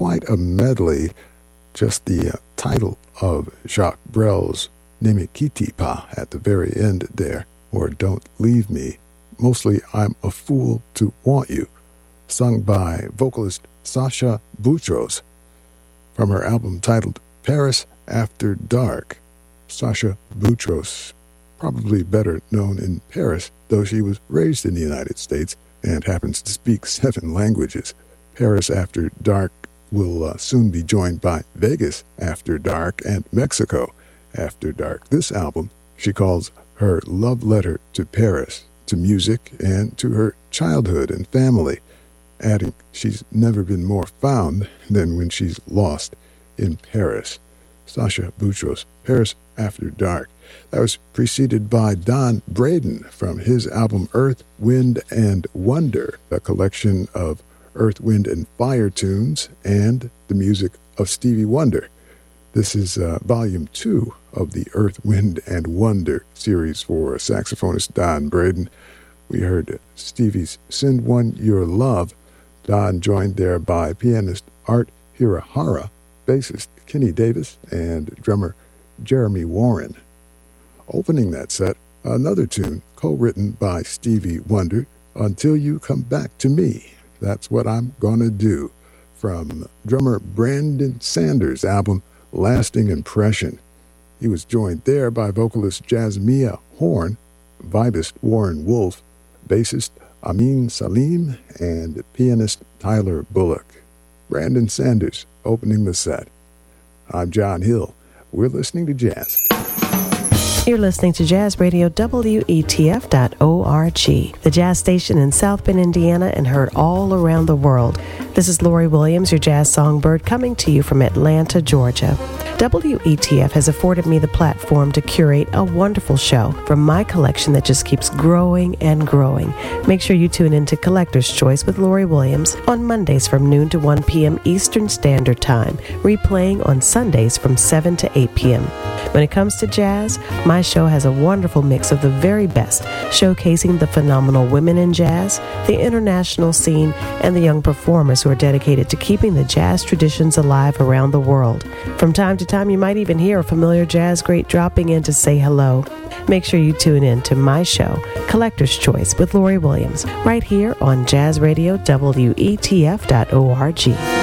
quite a medley. Just the title of Jacques Brel's Ne me quitte pas at the very end there, or Don't Leave Me. Mostly I'm a Fool to Want You, sung by vocalist Sasha Boutros from her album titled Paris After Dark. Sasha Boutros, probably better known in Paris, though she was raised in the United States and happens to speak 7 languages. Paris After Dark will soon be joined by Vegas After Dark and Mexico After Dark. This album she calls her love letter to Paris, to music, and to her childhood and family, adding she's never been more found than when she's lost in Paris. Sasha Boutros, Paris After Dark. That was preceded by Don Braden from his album Earth, Wind, and Wonder, a collection of Earth, Wind, and Fire tunes and the music of Stevie Wonder. This is volume 2 of the Earth, Wind, and Wonder series for saxophonist Don Braden. We heard Stevie's Send One Your Love, Don joined there by pianist Art Hirahara, bassist Kenny Davis, and drummer Jeremy Warren. Opening that set, another tune co-written by Stevie Wonder, Until You Come Back to Me. That's What I'm Gonna Do, from drummer Brandon Sanders' album Lasting Impression. He was joined there by vocalist Jasmia Horn, vibist Warren Wolf, bassist Amin Salim, and pianist Tyler Bullock. Brandon Sanders opening the set. I'm John Hill. We're listening to jazz. You're listening to Jazz Radio WETF.org, the jazz station in South Bend, Indiana, and heard all around the world. This is Lori Williams, your jazz songbird, coming to you from Atlanta, Georgia. WETF has afforded me the platform to curate a wonderful show from my collection that just keeps growing and growing. Make sure you tune in to Collector's Choice with Lori Williams on Mondays from noon to 1 p.m. Eastern Standard Time, replaying on Sundays from 7 to 8 p.m. When it comes to jazz, my show has a wonderful mix of the very best, showcasing the phenomenal women in jazz, the international scene, and the young performers who are dedicated to keeping the jazz traditions alive around the world. From time to time, you might even hear a familiar jazz great dropping in to say hello. Make sure you tune in to my show, Collector's Choice with Lori Williams, right here on Jazz Radio WETF.org.